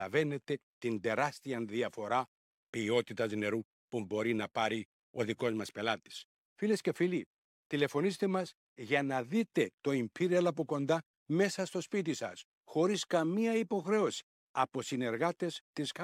καταλαβαίνετε την τεράστια διαφορά ποιότητας νερού που μπορεί να πάρει ο δικός μας πελάτης. Φίλες και φίλοι, τηλεφωνήστε μας για να δείτε το Imperial από κοντά μέσα στο σπίτι σας, χωρίς καμία υποχρέωση, από συνεργάτες της